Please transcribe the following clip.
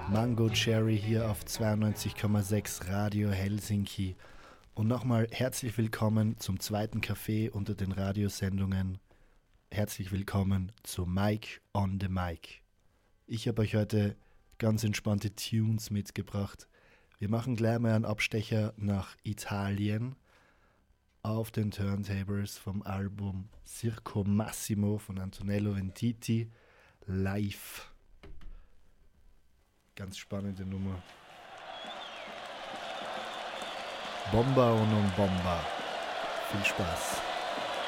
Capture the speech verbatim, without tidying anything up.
Mango Cherry hier auf zweiundneunzig Komma sechs Radio Helsinki. Und nochmal herzlich willkommen zum zweiten Café unter den Radiosendungen. Herzlich willkommen zu Mike on the Mic. Ich habe euch heute ganz entspannte Tunes mitgebracht. Wir machen gleich mal einen Abstecher nach Italien auf den Turntables vom Album Circo Massimo von Antonello Venditti live. Ganz spannende Nummer. Bomba o non bomba. Viel Spaß.